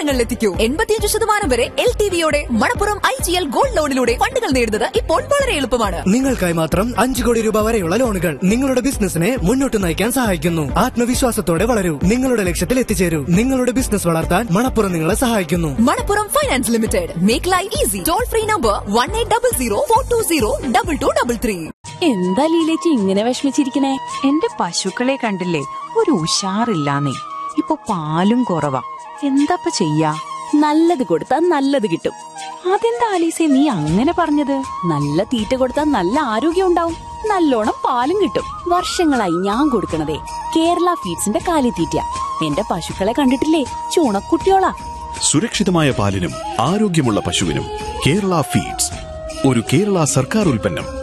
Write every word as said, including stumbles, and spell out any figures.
നിങ്ങളിലെത്തിക്കൂ. എൺപത്തിയഞ്ച് ശതമാനം വരെ L T വിയോടെ Manappuram I G L gold ലോണിലൂടെ ഫണ്ടുകൾ നേടുന്നത് ഇപ്പോൾ വളരെ എളുപ്പമാണ്. നിങ്ങൾക്കായി മാത്രം അഞ്ചു കോടി രൂപ വരെയുള്ള ലോണുകൾ നിങ്ങളുടെ ബിസിനസിനെ മുന്നോട്ട് നയിക്കാൻ സഹായിക്കുന്നു. ആത്മവിശ്വാസത്തോടെ വളരൂ, നിങ്ങളുടെ ലക്ഷ്യത്തിൽ എത്തിച്ചേരൂ. നിങ്ങളുടെ ബിസിനസ് വളർത്താൻ മണപ്പുറം നിങ്ങളെ സഹായിക്കുന്നു. Manappuram finance limited. Make life easy. Toll free number one eight double zero four to zero double two double three. എന്താ ലീലേച്ചി ഇങ്ങനെ വിഷമിച്ചിരിക്കണേ? എന്റെ പശുക്കളെ കണ്ടില്ലേ, ഒരു ഉഷാറില്ലാന്നേ. ഇപ്പൊ പാലും കുറവാ. എന്താപ്പ ചെയ്യാ? നല്ലത് കൊടുത്താ നല്ലത് കിട്ടും. അതെന്താ ആലീസേ നീ അങ്ങനെ പറഞ്ഞത്? നല്ല തീറ്റ കൊടുത്താൽ നല്ല ആരോഗ്യം ഉണ്ടാവും, നല്ലോണം പാലും കിട്ടും. വർഷങ്ങളായി ഞാൻ കൊടുക്കണതേ കേരള ഫീഡ്സിന്റെ കാലിത്തീറ്റ. എന്റെ പശുക്കളെ കണ്ടിട്ടില്ലേ, ചൂണക്കുട്ടിയോളാ. സുരക്ഷിതമായ പാലിനും ആരോഗ്യമുള്ള പശുവിനും കേരള ഫീഡ്സ് ഒരു കേരള സർക്കാർ ഉൽപ്പന്നം.